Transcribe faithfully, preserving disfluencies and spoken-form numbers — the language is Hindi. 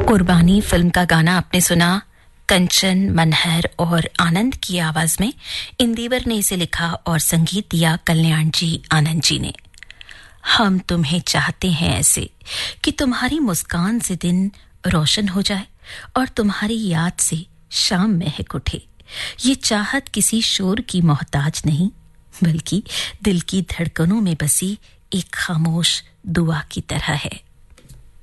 कुर्बानी फिल्म का गाना आपने सुना। कंचन, मनहर और आनंद की आवाज में इंदिवर ने इसे लिखा और संगीत दिया कल्याण जी आनंद जी ने। हम तुम्हें चाहते हैं ऐसे कि तुम्हारी मुस्कान से दिन रोशन हो जाए और तुम्हारी याद से शाम महक उठे। ये चाहत किसी शोर की मोहताज नहीं, बल्कि दिल की धड़कनों में बसी एक खामोश दुआ की तरह है।